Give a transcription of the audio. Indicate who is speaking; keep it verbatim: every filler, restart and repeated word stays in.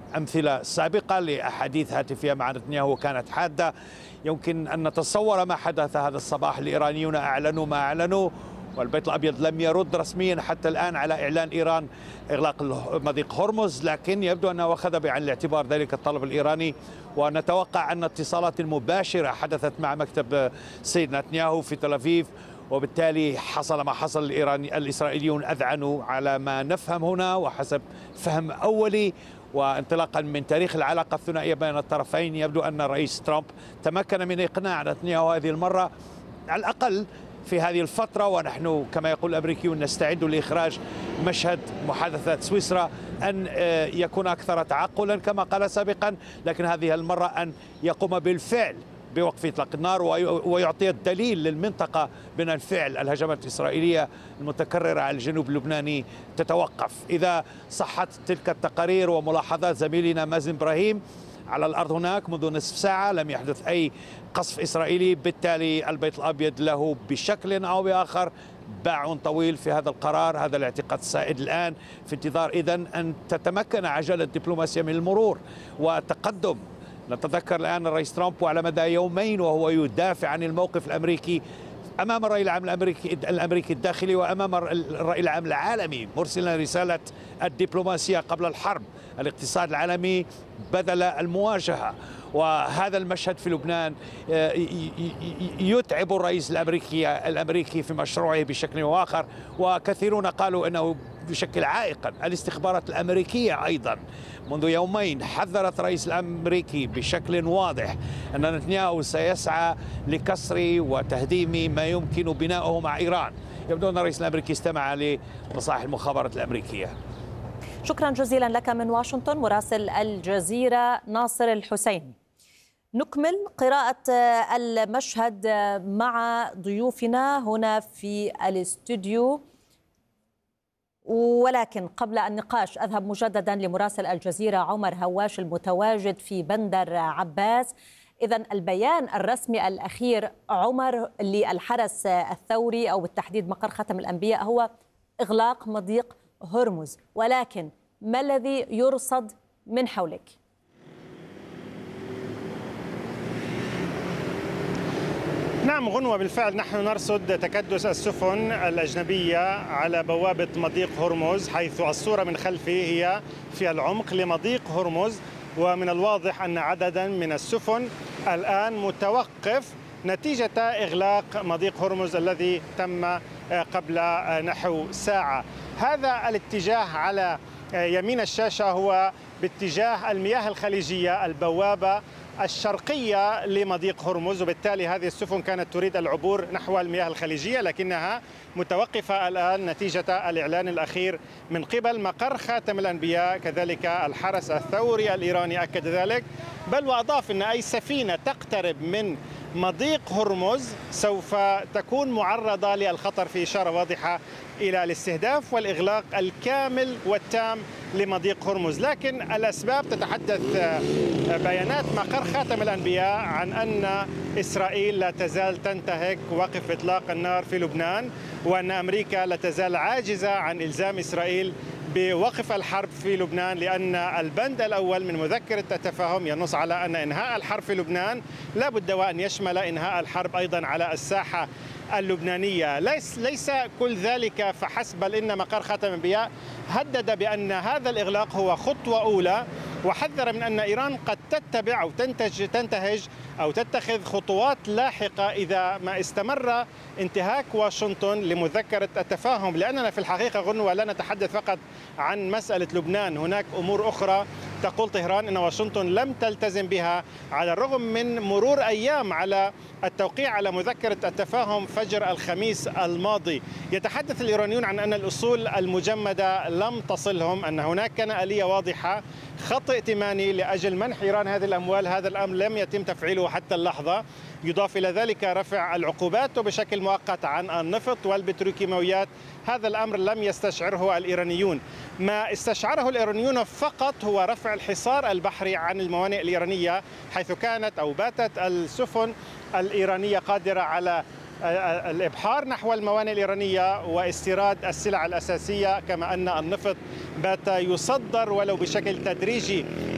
Speaker 1: أمثلة سابقة لأحاديث هاتفية مع نتنياهو كانت حادة. يمكن أن نتصور ما حدث هذا الصباح. الإيرانيون أعلنوا ما أعلنوا، والبيت الأبيض لم يرد رسميا حتى الآن على إعلان إيران إغلاق مضيق هرمز، لكن يبدو أنه أخذ بعين الاعتبار ذلك الطلب الإيراني. ونتوقع أن اتصالات مباشرة حدثت مع مكتب السيد نتنياهو في تل أبيب، وبالتالي حصل ما حصل. الإيراني الإسرائيليون أذعنوا على ما نفهم هنا وحسب فهم أولي، وانطلاقا من تاريخ العلاقة الثنائية بين الطرفين يبدو أن الرئيس ترامب تمكن من إقناع نتنياهو هذه المرة على الأقل في هذه الفترة. ونحن كما يقول الأمريكيون نستعد لإخراج مشهد محادثات سويسرا أن يكون أكثر تعقلا كما قال سابقا، لكن هذه المرة أن يقوم بالفعل بوقف إطلاق النار ويعطي الدليل للمنطقة بأن الفعل الهجمات الإسرائيلية المتكررة على الجنوب اللبناني تتوقف. إذا صحت تلك التقارير وملاحظات زميلنا مازن إبراهيم على الأرض هناك منذ نصف ساعة لم يحدث أي قصف إسرائيلي، بالتالي البيت الأبيض له بشكل أو بآخر باع طويل في هذا القرار. هذا الاعتقاد السائد الآن في انتظار إذن أن تتمكن عجلة الدبلوماسية من المرور والتقدم. نتذكر الآن الرئيس ترامب وعلى مدى يومين وهو يدافع عن الموقف الأمريكي أمام الرأي العام الأمريكي الأمريكي الداخلي وأمام الرأي العام العالمي، مرسلا رسالة الدبلوماسية قبل الحرب، الاقتصاد العالمي بدل المواجهة. وهذا المشهد في لبنان يتعب الرئيس الأمريكي الأمريكي في مشروعه بشكل أو آخر، وكثيرون قالوا أنه بشكل عائقا. الاستخبارات الأمريكية أيضا منذ يومين حذرت الرئيس الأمريكي بشكل واضح أن نتنياهو سيسعى لكسر وتهديم ما يمكن بناؤه مع إيران. يبدو أن الرئيس الأمريكي استمع لنصائح المخابرات الأمريكية.
Speaker 2: شكرا جزيلا لك من واشنطن مراسل الجزيرة ناصر الحسيني. نكمل قراءة المشهد مع ضيوفنا هنا في الاستوديو، ولكن قبل النقاش أذهب مجددا لمراسل الجزيرة عمر هواش المتواجد في بندر عباس. إذن البيان الرسمي الأخير عمر للحرس الثوري أو بالتحديد مقر خاتم الأنبياء هو إغلاق مضيق هرمز، ولكن ما الذي يرصد من حولك؟
Speaker 3: نعم غنوة، بالفعل نحن نرصد تكدس السفن الأجنبية على بوابة مضيق هرمز، حيث الصورة من خلفه هي في العمق لمضيق هرمز، ومن الواضح أن عددا من السفن الآن متوقف نتيجة إغلاق مضيق هرمز الذي تم قبل نحو ساعة. هذا الاتجاه على يمين الشاشة هو باتجاه المياه الخليجية، البوابة الشرقية لمضيق هرمز، وبالتالي هذه السفن كانت تريد العبور نحو المياه الخليجية لكنها متوقفة الآن نتيجة الإعلان الأخير من قبل مقر خاتم الأنبياء. كذلك الحرس الثوري الإيراني أكد ذلك، بل وأضاف أن أي سفينة تقترب من مضيق هرمز سوف تكون معرضة للخطر، في إشارة واضحة إلى الاستهداف والإغلاق الكامل والتام لمضيق هرمز. لكن الأسباب تتحدث بيانات مقر خاتم الأنبياء عن أن إسرائيل لا تزال تنتهك وقف إطلاق النار في لبنان، وأن أمريكا لا تزال عاجزة عن إلزام إسرائيل بوقف الحرب في لبنان، لأن البند الأول من مذكرة التفاهم ينص على أن إنهاء الحرب في لبنان لا بد وأن يشمل إنهاء الحرب أيضا على الساحة اللبنانية. ليس ليس كل ذلك فحسب، بل إن مقر خاتم الأنبياء هدد بأن هذا الإغلاق هو خطوة أولى، وحذر من أن إيران قد تتبع أو تنتج تنتهج أو تتخذ خطوات لاحقة إذا ما استمر انتهاك واشنطن لمذكرة التفاهم. لأننا في الحقيقة غنوة لا نتحدث فقط عن مسألة لبنان، هناك أمور أخرى تقول طهران أن واشنطن لم تلتزم بها على الرغم من مرور أيام على التوقيع على مذكرة التفاهم فجر الخميس الماضي. يتحدث الإيرانيون عن أن الأصول المجمدة لم تصلهم، أن هناك كان آلية واضحة، خط ائتماني لأجل منح إيران هذه الأموال، هذا الأمر لم يتم تفعيله حتى اللحظة. يضاف إلى ذلك رفع العقوبات وبشكل مؤقت عن النفط والبتروكيماويات، هذا الأمر لم يستشعره الإيرانيون. ما استشعره الإيرانيون فقط هو رفع الحصار البحري عن الموانئ الإيرانية، حيث كانت أو باتت السفن الإيرانية قادرة على الإبحار نحو الموانئ الإيرانية واستيراد السلع الأساسية، كما أن النفط بات يصدر ولو بشكل تدريجي